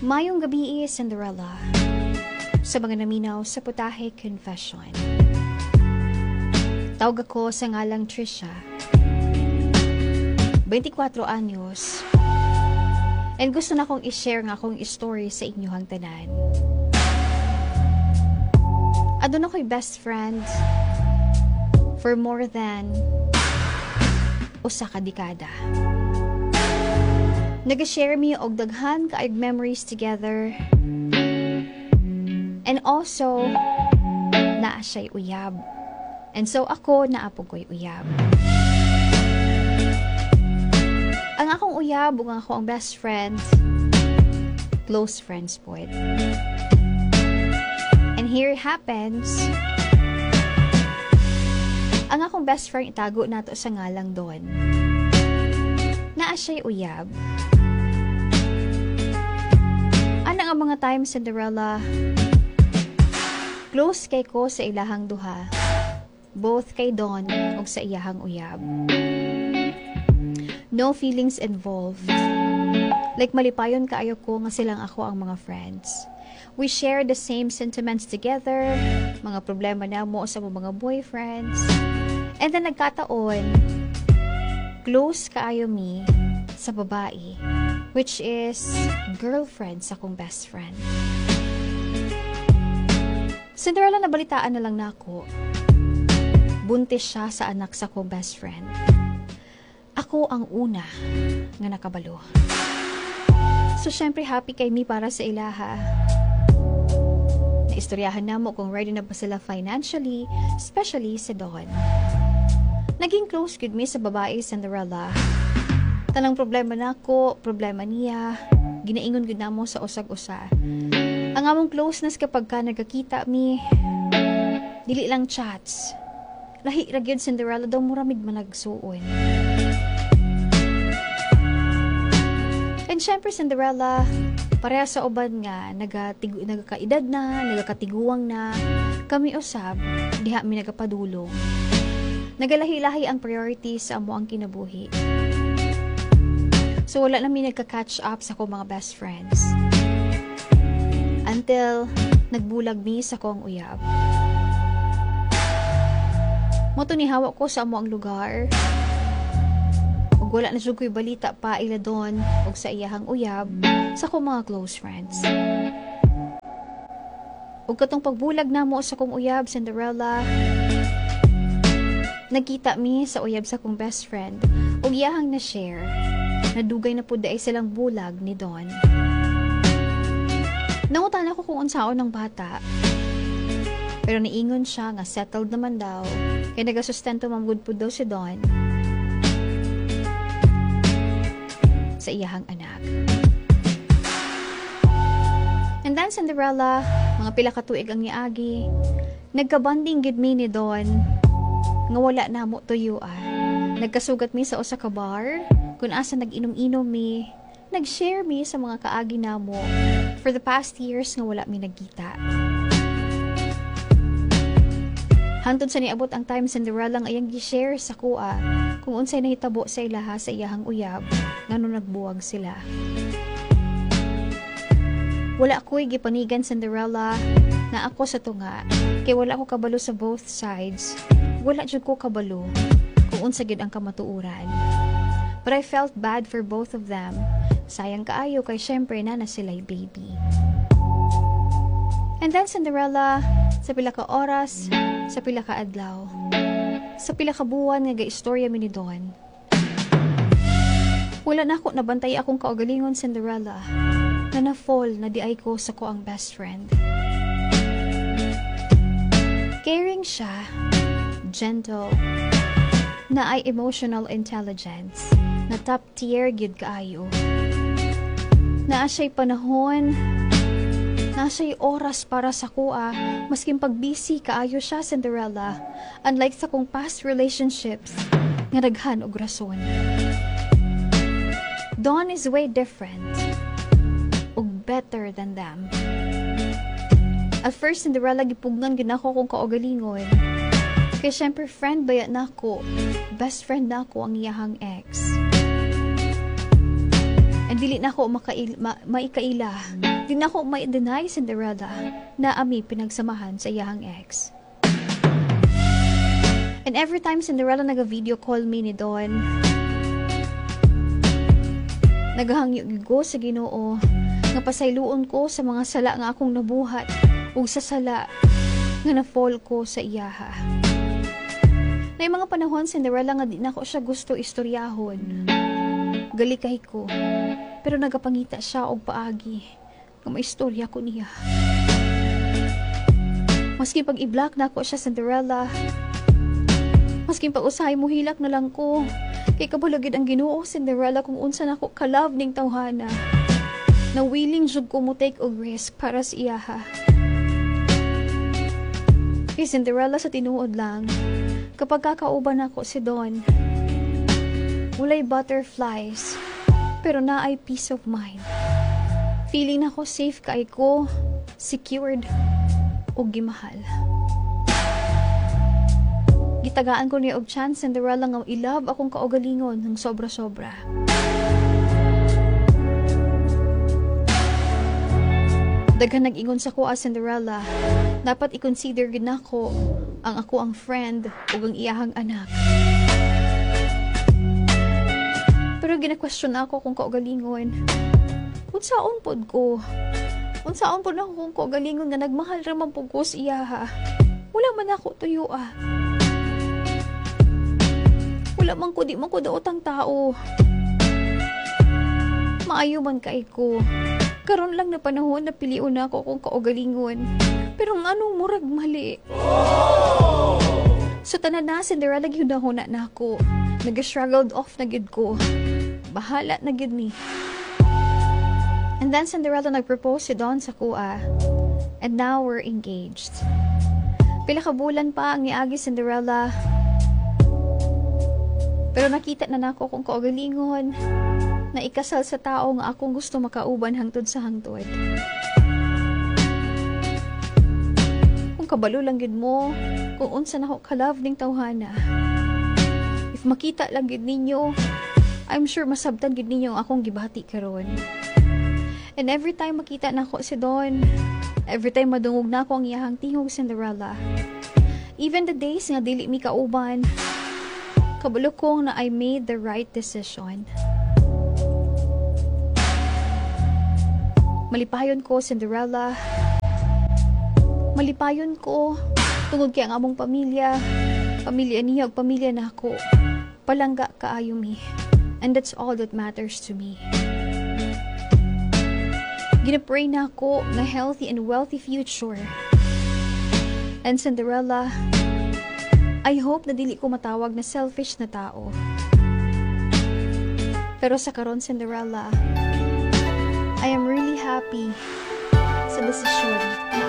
Mayong gabi, Cinderella. Sa mga naminaw sa Putahe Confession. Tawag ako sa ngalang Trisha. 24 anyos. And gusto na kong i-share nga akong story sa inyong tanan. Adun ako'y best friend for more than usa ka dekada. Nag-share mi og daghan kaayog memories together. And also, naa siya'y uyab. And so ako, naapog ko'y uyab. Ang akong uyab, ug ako ang best friend, close friends po. And here it happens, ang akong best friend itago nato sa ngalang Don. Naa siya'y uyab. Ang mga time, Cinderella, close kay ko sa ilahang duha, both kay Don o sa iyahang uyab. No feelings involved. Like malipayon kaayo ko nga silang ako ang mga friends. We share the same sentiments together, mga problema na mo sa mga boyfriends. And then nagkataon, close kaayo mi sa babae, which is girlfriend sa akong best friend. Cinderella, nabalitaan na lang na ako. Buntis siya sa anak sa akong best friend. Ako ang una nga nakabalo. So, syempre happy kay mi para sa ilaha. Naistoryahan na mo kung ready na ba sila financially, especially si Don. Naging close good mi sa babae, Cinderella. Tanang problema na ako, problema niya. Ginaingon gud namo sa usag-usa. Ang among closeness kapag ka nagkakita mi, dili lang chats. Lahi ra gyud, Cinderella, daw muramig managsuon. And syempre, Cinderella, pareha sa uban nga nagakaedad na, nagakatiguang na, kami usab diha mi nagapadulong. Nagalahi-lahi ang priorities sa amo ang kinabuhi. So, wala namin nagka-catch up sa ko mga best friends. Until, nagbulag mi sa kong uyab. Moto ni hawak ko sa amo ang lugar. Ug wala na jud ko'y balita pa ila Don ug sa iyahang uyab sa kong mga close friends. Ug katong pagbulag na mo sa kong uyab, Cinderella, nagkita mi sa uyab sa kong best friend ug iyahang na-share. Nadugay na po daay silang bulag ni Don. Nangutan ako kung unsaon ng bata. Pero niingon siya nga settled naman daw. Kaya nagasustento mamgud po daw si Don sa iyahang anak. And then, Cinderella, mga pila ka tuig ang niagi, nagkabanding gid mi ni Don nga wala na mo tuyuan. Nagkasugat mi sa usa ka bar, kung asa nag-inom-inom mi, nag-share mi sa mga kaagi namo for the past years nga wala mi nagkita. Hantod sa niabot ang time, Cinderella, nga iyang gi-share sa kuha kung unsay nahitabo sa ilaha sa iyahang uyab ngano nagbuwag sila. Wala ko'y gipanigan, Cinderella, na ako sa tunga kay wala ko kabalo sa both sides. Wala jud ko kabalo kung unsa gid ang kamatuuran. But I felt bad for both of them. Sayang kaayo kay syempre na sila'y baby. And then, Cinderella, sa pila ka oras, sa pila ka adlaw, sa pila ka buwan nga ga-istorya mi ni Don. Wala na ako nabantay akong kaugalingon, Cinderella, na na-fall na di ay ko sa ko ang best friend. Caring siya, gentle, na ay emotional intelligence, na top tier gid kaayo. Naa siya'y panahon, naa siya'y oras para sa kuha, masking pag busy kaayo siya, Cinderella, unlike sa kong past relationships, nga daghan og rason. Dawn is way different, og better than them. At first, Cinderella, gipugnan gid nako kung kaugalingon. Kaya syempre, friend baya na ako. Best friend na ako ang iyahang ex. And dili na ako maikaila. Di na ako mai-deny Cinderella na ami pinagsamahan sa iyahang ex. And every time Cinderella naga-video call me ni Don, nagahangyo ko sa Ginoo nga pasayloon ko sa mga sala nga akong nabuhat ug sa sala nga na-fall ko sa iyaha. May mga panahon Cinderella nga di na ko siya gusto istoryahon. Galikay ko, pero nagapangita siya og paagi nga maistorya ko niya. Maski pag i-block na ko siya Cinderella, maski pag usahay mo hilak na lang ko, kay kabalagid ang Ginoo Cinderella kung unsa nako ka-love ning tawhana, na willing jud ko mo take og risk para sa iyaha. Kay Cinderella sa tinuod lang, kapag kakauban ako si Don, walay butterflies, pero naay peace of mind. Feeling ako safe kay ko, secured, o gimahal. Gitagaan ko niya og chance Cinderella nga ilab akong kaugalingon ng sobra-sobra. Daghan nag-ingon sa ko Cinderella, dapat i-consider gid nako ang ako ang friend ug ang iyahang anak. Pero gina-question ako kung kaugalingon. Unsaon pod ko? Unsaon pod ako kung kaugalingon nga nagmahal ra man pud ko sa iyaha? Wala man ako tuyo Wala man ko, di man ko daot ang tao. Maayo man kay ko. Karon lang na panahon na piliun na ako kung kaugalingon. Pero anong murag mali? So tanan na Cinderella gyud na ako. Nag-struggled off na gyud ko. Bahala na gyud ni. And then Cinderella nag-propose si Don sa kuha. And now we're engaged. Pila ka bulan pa ang niagi Cinderella. Pero nakita na nako kung kaugalingon na ikasal sa tao nga akong gusto makauban hangtod sa hangtod. Kung kabalo lang gid mo, kung unsa nako ka-love ning tawhana. If makita lang gid ninyo, I'm sure masabtan gid ninyo ang akong gibati karon. And every time makita nako si Don, every time madungog nako ang iyahang tingog Cinderella, even the days nga dili mi kauban, kabalo ko na I made the right decision. Malipayon ko, Cinderella. Malipayon ko. Tungod kay ang among pamilya niya ug pamilya nako. Palangga kaayo mi. And that's all that matters to me. Ginapray na ako na healthy and wealthy future. And Cinderella, I hope na dili ko matawag na selfish na tao. Pero sa karon Cinderella, I am really happy sa desisyon na